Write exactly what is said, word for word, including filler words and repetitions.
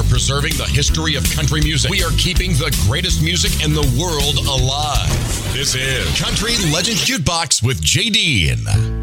preserving the history of country music. We are keeping the greatest music in the world alive. This is Country Legends Jukebox with J D.